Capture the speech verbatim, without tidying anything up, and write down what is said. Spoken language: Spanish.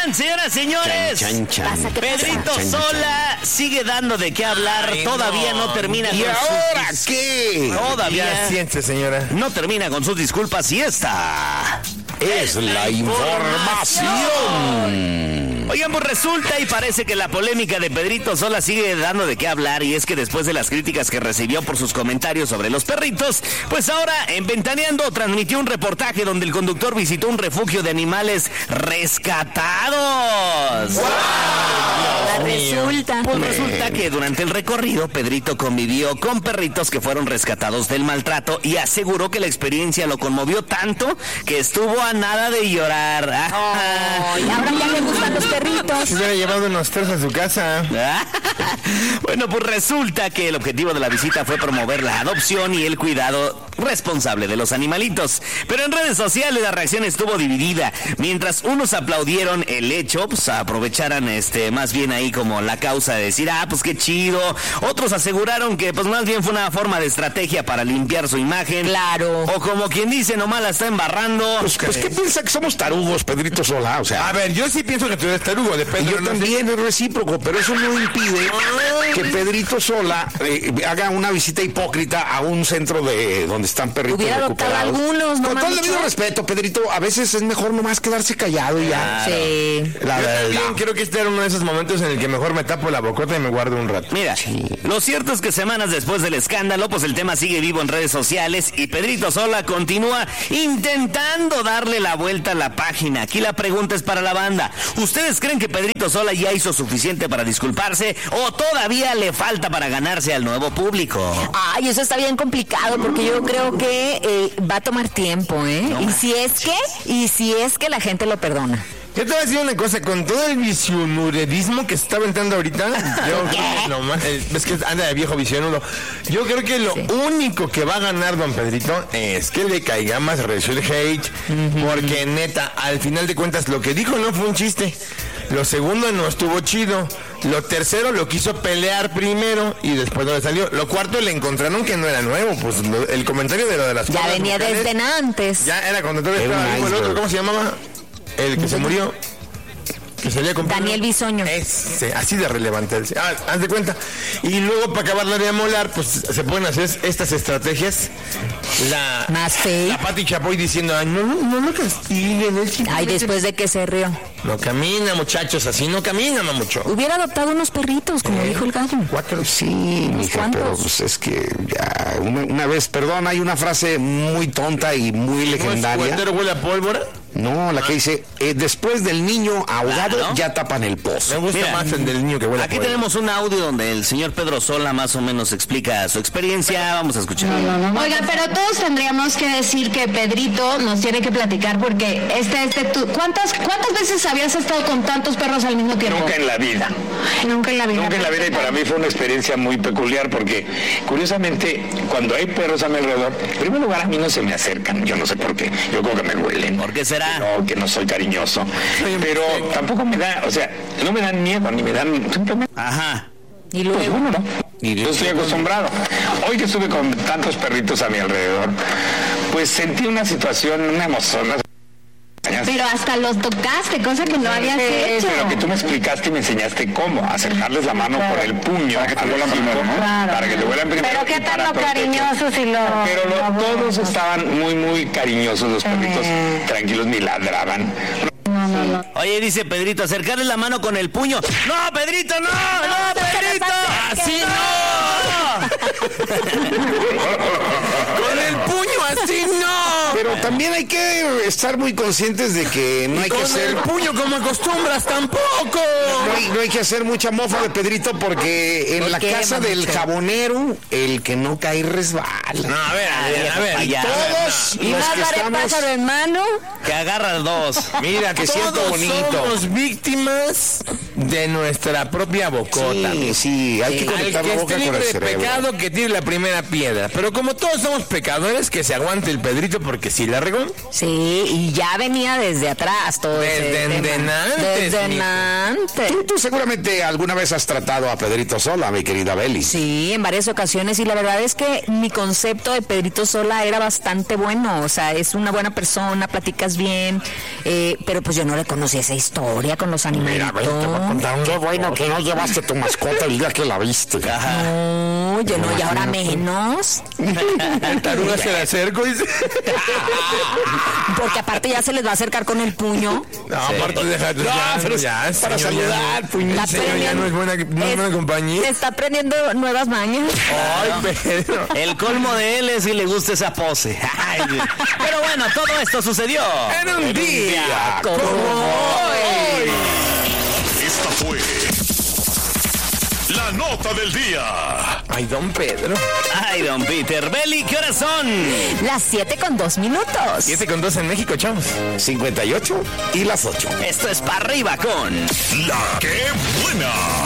chan, señoras, señores. Chan, chan, chan. Pedrito Chan, chan, Sola chan. sigue dando de qué hablar. Ay, Todavía no, no termina ¿Y con ahora sus... qué? Todavía Ya siente, señora. no termina con sus disculpas y esta Es la información. Oigan, pues resulta y parece que la polémica de Pedrito Sola sigue dando de qué hablar, y es que después de las críticas que recibió por sus comentarios sobre los perritos, pues ahora en Ventaneando transmitió un reportaje donde el conductor visitó un refugio de animales rescatados. ¡Wow! Resulta. Pues resulta que durante el recorrido Pedrito convivió con perritos que fueron rescatados del maltrato y aseguró que la experiencia lo conmovió tanto que estuvo a nada de llorar. Oh, y ahora ya le gustan los perritos. Se hubiera llevado unos tres a su casa. Bueno, pues resulta que el objetivo de la visita fue promover la adopción y el cuidado responsable de los animalitos. Pero en redes sociales la reacción estuvo dividida. Mientras unos aplaudieron el hecho, pues aprovecharan este más bien ahí como la causa de decir, ah, pues qué chido. Otros aseguraron que pues más bien fue una forma de estrategia para limpiar su imagen. Claro. O como quien dice, nomás la está embarrando. Pues, pues ¿qué piensa que somos tarugos, Pedrito Sola? O sea, A ver, yo sí pienso que tú eres tarugo, depende. yo también es recíproco, pero eso no impide que Pedrito Sola eh, haga una visita hipócrita a un centro de donde están perritos Hubiera adoptado recuperados. algunos, no Con todo el mames, debido ¿no? respeto, Pedrito, a veces es mejor nomás quedarse callado y ya. Sí. La Yo verdad. también creo que este era uno de esos momentos en el que mejor me tapo la bocota y me guardo un rato. Mira, lo cierto es que semanas después del escándalo, pues el tema sigue vivo en redes sociales y Pedrito Sola continúa intentando darle la vuelta a la página. Aquí la pregunta es para la banda. ¿Ustedes creen que Pedrito Sola ya hizo suficiente para disculparse o todavía le falta para ganarse al nuevo público? Ay, eso está bien complicado porque yo creo que eh, va a tomar tiempo, ¿eh? No y más. si es que, y si es que la gente lo perdona. Yo te voy a decir una cosa, con todo el visionuredismo que se está aventando ahorita, yo creo que no más, eh, ves que anda de viejo visionudo. Yo creo que lo Sí. único que va a ganar don Pedrito es que le caiga más recio el hate, porque neta, al final de cuentas, lo que dijo no fue un chiste. Lo segundo no estuvo chido. Lo tercero lo quiso pelear primero y después no le salió. Lo cuarto le encontraron que no era nuevo, pues lo- el comentario de lo de las Ya cuerdas venía vocales, desde antes. ya era cuando todavía Era estaba un vivo el otro, iceberg. ¿cómo se llamaba? El que se murió. Que salía con Daniel Bisoño. Ese, así de relevante. Ah, haz de cuenta. Y luego para acabarla de amolar, pues se pueden hacer estas estrategias. La, Más fake. la Pati Chapoy diciendo, ay, no, no, no lo castiguen. Él simplemente Ay, después de que se rió. no camina, muchachos, así no camina, mamucho. Hubiera adoptado unos perritos, como dijo el gallo. Cuatro. Sí, mija, cuantos? pero pues es que ya, una, una vez, perdón, hay una frase muy tonta y muy ¿No es legendaria. cuentero huele a pólvora? No, la que dice, eh, después del niño ahogado, Claro. ya tapan el Me pozo. gusta Mira, más el del niño que huele a Aquí pólvora. tenemos un audio donde el señor Pedro Sola más o menos explica su experiencia. Vamos a escuchar. Oiga, pero todos tendríamos que decir que Pedrito nos tiene que platicar porque este, este, tú, ¿cuántas, cuántas veces habías estado con tantos perros al mismo tiempo? Nunca en la vida. Nunca en la vida. Nunca en la vida y para mí fue una experiencia muy peculiar porque curiosamente cuando hay perros a mi alrededor, en primer lugar a mí no se me acercan, yo no sé por qué, yo creo que me huelen. ¿Por qué será? No, que no soy cariñoso, pero tampoco me da, o sea, no me dan miedo ni me dan, simplemente Ajá. Y pues, luego. uno, ¿no? Yo estoy acostumbrado. Hoy que estuve con tantos perritos a mi alrededor, pues sentí una situación, una emoción. Pero hasta los tocaste, cosa que no habías hecho. Pero que tú me explicaste y me enseñaste cómo acercarles la mano por el puño para que te vuelan primero, ¿no? Claro. Para que te vuelan primero. Pero qué y tan para lo proteger. cariñosos y lo... Pero lo- todos estaban muy, muy cariñosos los perritos, Eh. tranquilos, ni ladraban. Oye, dice Pedrito, acercarle la mano con el puño. ¡No, Pedrito, no! ¡No, Pedrito! ¡Así no! Con el puño así no. Pero también hay que estar muy conscientes de que no hay que Con hacer... el puño como acostumbras tampoco. No hay, no hay que hacer mucha mofa de Pedrito porque en ¿Por la qué, casa del mamucho? jabonero, el que no cae resbala. No, a ver, a ver, a ver. Allá. Todos Y los más que vale estamos... pájaro en mano. Que agarra dos. Mira, que todos siento bonito. somos víctimas de nuestra propia bocota. Sí, sí, hay que Al conectar que la esté boca con libre el de cerebro. pecado que tire la primera piedra. Pero como todos somos pecadores, que se aguante el Pedrito porque sí la regó. Sí, y ya venía desde atrás todo Desde ese tema. antes, Desde mijo. antes. Tú, tú seguramente alguna vez has tratado a Pedrito Sola, mi querida Beli. Sí, en varias ocasiones, y la verdad es que mi concepto de Pedrito Sola era bastante bueno, o sea, es una buena persona, platicas bien, eh, pero pues yo no le conocí esa historia con los Mira, Beli, te voy a animalitos. contar. Qué bueno que no llevaste tu mascota el día que la viste. No, yo no, y ahora menos, Taruga se la acerco y dice. porque aparte ya se les va a acercar con el puño. No, aparte deja No, ya, pero es ya, para señor, ya saludar, no- puñito. el señor ya no es buena, no es buena compañía. Se está aprendiendo nuevas mañas. Ay, Pedro. El colmo de él es si le gusta esa pose. Ay, pero bueno, todo esto sucedió En un día como hoy. Esta fue la nota del día. Ay, don Pedro. Ay, don Peter. Beli, ¿qué horas son? las siete con dos minutos. Siete con dos en México, chavos. cincuenta y ocho y las ocho. Esto es para arriba con La que buena.